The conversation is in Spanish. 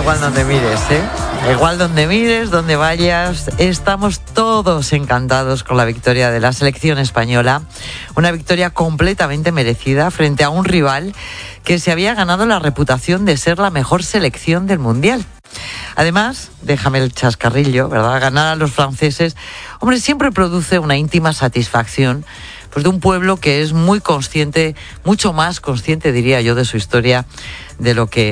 igual donde mires, ¿eh? Da igual donde mires, donde vayas, estamos todos encantados con la victoria de la selección española. Una victoria completamente merecida frente a un rival que se había ganado la reputación de ser la mejor selección del Mundial. Además, déjame el chascarrillo, ¿verdad? Ganar a los franceses, hombre, siempre produce una íntima satisfacción, pues de un pueblo que es muy consciente, mucho más consciente, diría yo, de su historia, de lo que